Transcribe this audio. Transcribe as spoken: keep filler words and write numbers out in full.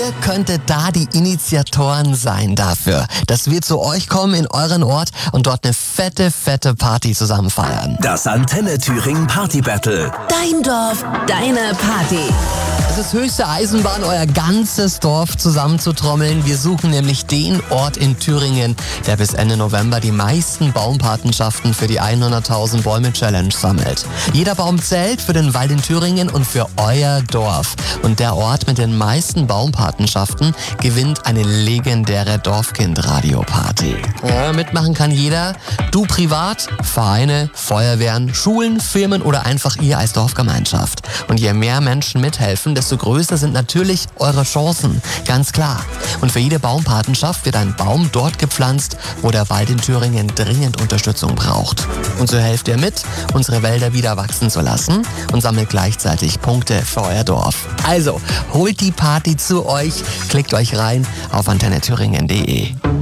Ihr könntet da die Initiatoren sein dafür, dass wir zu euch kommen in euren Ort und dort eine fette, fette Party zusammen feiern. Das Antenne Thüringen Party Battle. Dein Dorf, deine Party. Es ist höchste Eisenbahn, euer ganzes Dorf zusammenzutrommeln. Wir suchen nämlich den Ort in Thüringen, der bis Ende November die meisten Baumpatenschaften für die hunderttausend Bäume Challenge sammelt. Jeder Baum zählt für den Wald in Thüringen und für euer Dorf. Und der Ort mit den meisten Baumpatenschaften gewinnt eine legendäre Dorfkind-Radio-Party. Ja, mitmachen kann jeder. Du privat, Vereine, Feuerwehren, Schulen, Firmen oder einfach ihr als Dorfgemeinschaft. Und je mehr Menschen mithelfen, desto größer sind natürlich eure Chancen. Ganz klar. Und für jede Baumpatenschaft wird ein Baum dort gepflanzt, wo der Wald in Thüringen dringend Unterstützung braucht. Und so helft ihr mit, unsere Wälder wieder wachsen zu lassen und sammelt gleichzeitig Punkte für euer Dorf. Also, holt die Party zu euch, klickt euch rein auf antenne thüringen punkt de.